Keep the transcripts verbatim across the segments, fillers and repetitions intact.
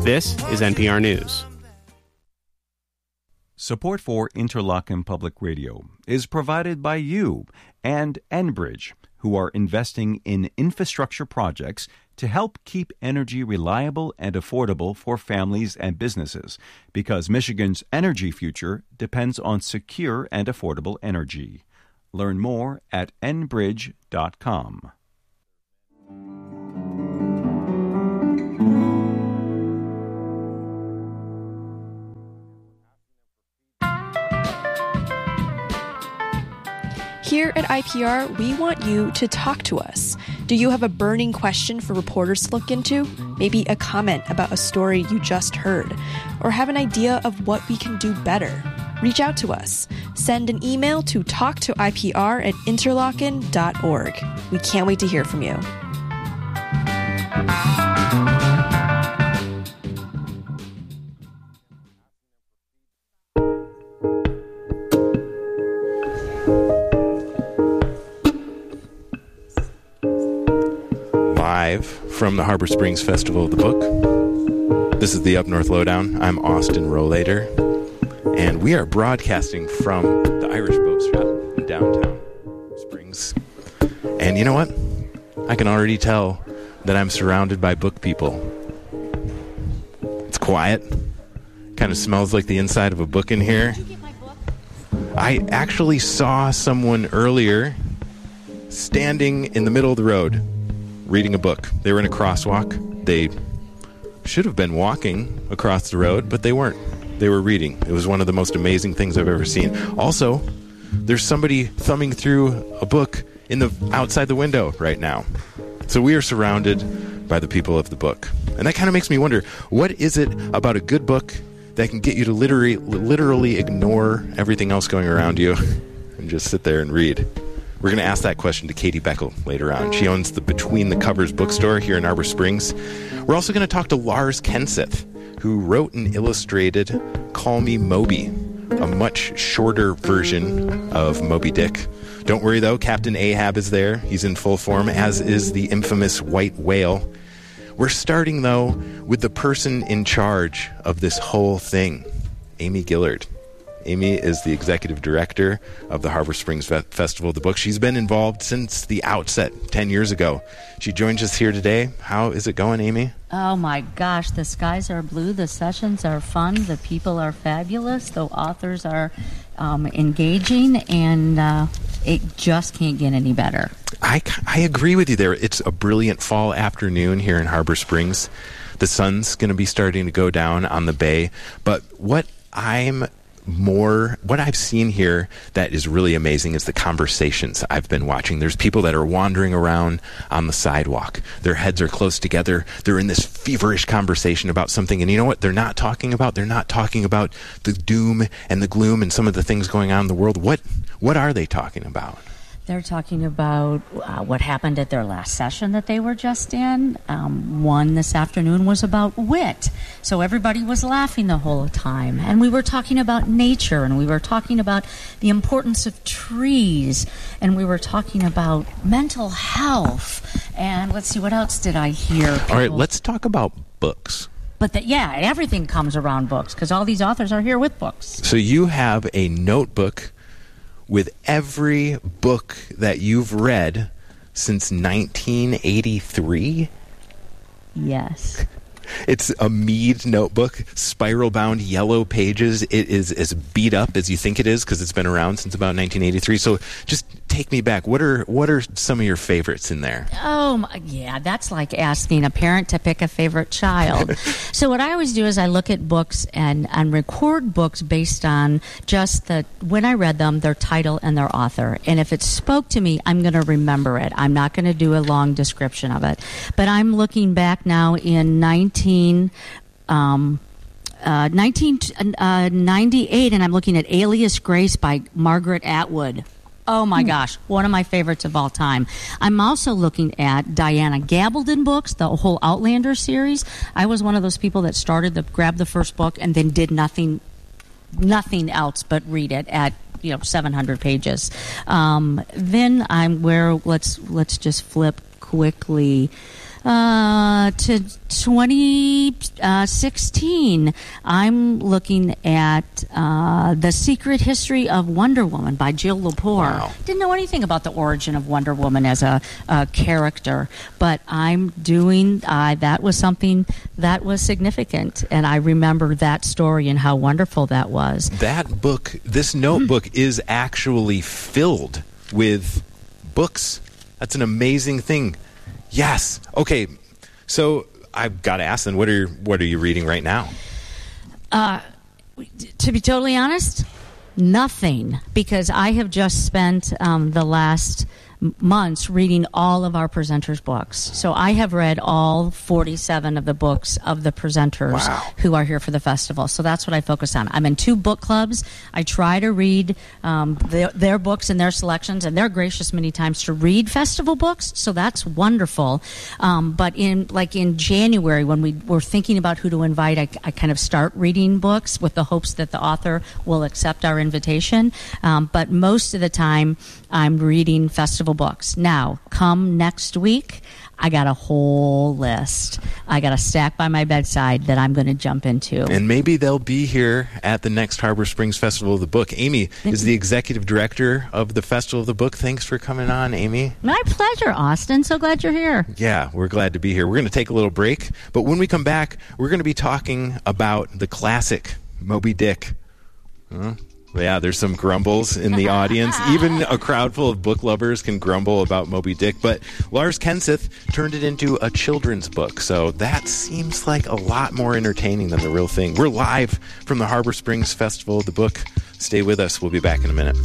This is N P R News. Support for Interlochen Public Radio is provided by you and Enbridge, who are investing in infrastructure projects to help keep energy reliable and affordable for families and businesses, because Michigan's energy future depends on secure and affordable energy. Learn more at enbridge dot com. Here at I P R, we want you to talk to us. Do you have a burning question for reporters to look into? Maybe a comment about a story you just heard? Or have an idea of what we can do better? Reach out to us. Send an email to talk to I P R at interlochen dot org. We can't wait to hear from you. Live from the Harbor Springs Festival of the Book. This is the Up North Lowdown. I'm Austin Rollader, and we are broadcasting from the Irish Boat Shop in downtown Springs. And you know what? I can already tell that I'm surrounded by book people. It's quiet. Kind of smells like the inside of a book in here. Did you get my book? I actually saw someone earlier standing in the middle of the road reading a book. They were in a crosswalk. They should have been walking across the road, but they weren't. They were reading. It was one of the most amazing things I've ever seen. Also, there's somebody thumbing through a book in the outside the window right now. So we are surrounded by the people of the book. And that kind of makes me wonder, what is it about a good book that can get you to literally, literally ignore everything else going around you and just sit there and read? We're going to ask that question to Katie Beckel later on. She owns the Between the Covers bookstore here in Harbor Springs. We're also going to talk to Lars Kenseth, who wrote and illustrated Call Me Moby, a much shorter version of Moby Dick. Don't worry, though, Captain Ahab is there. He's in full form, as is the infamous White Whale. We're starting, though, with the person in charge of this whole thing, Amy Gillard. Amy is the executive director of the Harbor Springs Fe- Festival of the Book. She's been involved since the outset ten years ago. She joins us here today. How is it going, Amy? Oh my gosh, the skies are blue, the sessions are fun, the people are fabulous, the authors are um, engaging, and uh, it just can't get any better. I, I agree with you there. It's a brilliant fall afternoon here in Harbor Springs. The sun's going to be starting to go down on the bay, but what I'm more what I've seen here that is really amazing is the conversations I've been watching. There's people that are wandering around on the sidewalk. Their heads are close together. They're in this feverish conversation about something, and you know what they're not talking about? They're not talking about the doom and the gloom and some of the things going on in the world. What what are they talking about? They're talking about uh, what happened at their last session that they were just in. Um, one this afternoon was about wit. So everybody was laughing the whole time. And we were talking about nature, and we were talking about the importance of trees, and we were talking about mental health. And let's see, what else did I hear? People... All right, let's talk about books. But the, yeah, everything comes around books, because all these authors are here with books. So you have a notebook with every book that you've read since nineteen eighty-three? Yes. It's a Mead notebook, spiral-bound, yellow pages. It is as beat up as you think it is because it's been around since about nineteen eighty-three. So just take me back. What are what are some of your favorites in there? Oh, my, yeah, that's like asking a parent to pick a favorite child. So what I always do is I look at books and, and record books based on just the when I read them, their title and their author. And if it spoke to me, I'm going to remember it. I'm not going to do a long description of it. But I'm looking back now in nineteen... Um, uh, nineteen ninety-eight, and I'm looking at Alias Grace by Margaret Atwood. Oh, my gosh. One of my favorites of all time. I'm also looking at Diana Gabaldon books, the whole Outlander series. I was one of those people that started to grab the first book and then did nothing nothing else but read it at, you know, seven hundred pages. Um, then I'm where, let's let's just flip quickly. uh, to twenty sixteen, I'm looking at uh, The Secret History of Wonder Woman by Jill Lepore. Wow. Didn't know anything about the origin of Wonder Woman as a, a character, but I'm doing, uh, that was something that was significant, and I remember that story and how wonderful that was. That book, this notebook, is actually filled with books. That's an amazing thing. Yes. Okay. So I've got to ask then, what are what are you reading right now? Uh, to be totally honest, nothing, because I have just spent um, the last months reading all of our presenters' books. So I have read all forty-seven of the books of the presenters wow. who are here for the festival. So that's what I focus on. I'm in two book clubs. I try to read um, their, their books and their selections, and they're gracious many times to read festival books. So that's wonderful. Um, but in like in January, when we were thinking about who to invite, I, I kind of start reading books with the hopes that the author will accept our invitation. Um, but most of the time, I'm reading festival books. Now, come next week, I got a whole list. I got a stack by my bedside that I'm going to jump into. And maybe they'll be here at the next Harbor Springs Festival of the Book. Amy is the executive director of the Festival of the Book. Thanks for coming on, Amy. My pleasure, Austin. So glad you're here. Yeah, we're glad to be here. We're going to take a little break, but when we come back, we're going to be talking about the classic Moby Dick. Huh? Yeah, there's some grumbles in the audience. Even a crowd full of book lovers can grumble about Moby Dick, but Lars Kenseth turned it into a children's book, so that seems like a lot more entertaining than the real thing. We're live from the Harbor Springs Festival of the Book. Stay with us. We'll be back in a minute.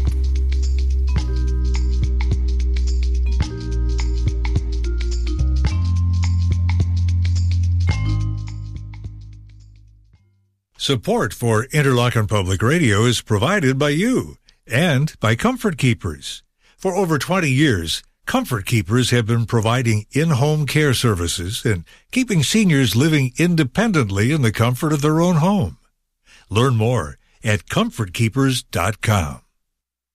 Support for Interlochen Public Radio is provided by you and by Comfort Keepers. For over twenty years, Comfort Keepers have been providing in-home care services and keeping seniors living independently in the comfort of their own home. Learn more at comfort keepers dot com.